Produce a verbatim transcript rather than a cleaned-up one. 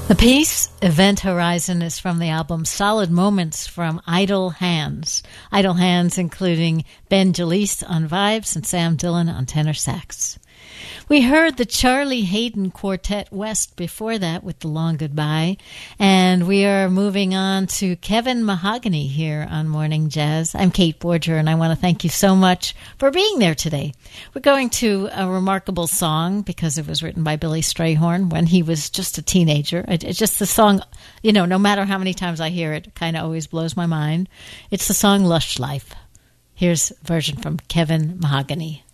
The piece, Event Horizon, is from the album Solid Moments from Idle Hands. Idle Hands including Ben Jalise on vibes and Sam Dillon on tenor sax. We heard the Charlie Hayden Quartet West before that with The Long Goodbye, and we are moving on to Kevin Mahogany here on Morning Jazz. I'm Kate Borger, and I want to thank you so much for being there today. We're going to a remarkable song because it was written by Billy Strayhorn when he was just a teenager. It, it's just the song, you know, no matter how many times I hear it, it kind of always blows my mind. It's the song Lush Life. Here's a version from Kevin Mahogany.